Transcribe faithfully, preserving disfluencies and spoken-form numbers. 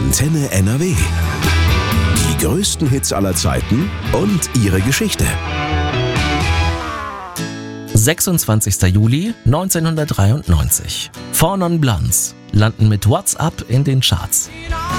Antenne N R W. Die größten Hits aller Zeiten und ihre Geschichte. sechsundzwanzigster Juli neunzehnhundertdreiundneunzig. Four Non Blondes landen mit What's Up in den Charts.